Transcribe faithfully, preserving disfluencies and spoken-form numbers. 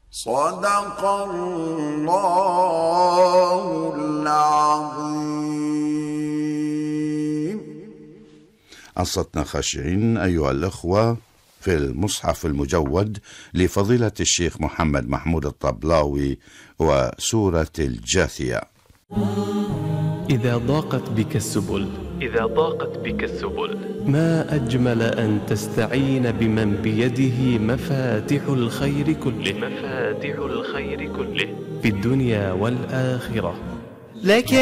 صدق الله العظيم. أنصتنا خاشعين أيها الأخوة في المصحف المجود لفضيلة الشيخ محمد محمود الطبلاوي وسورة الجاثية. إذا ضاقت بك السبل إذا ضاقت بك السبل ما أجمل أن تستعين بمن بيده مفاتح الخير كله مفاتح الخير كله في الدنيا والآخرة. لك